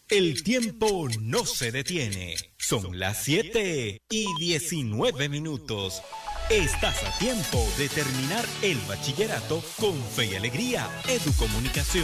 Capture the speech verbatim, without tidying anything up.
El tiempo no se detiene. Son las siete y diecinueve minutos. Estás a tiempo de terminar el bachillerato con fe y alegría. Educomunicación.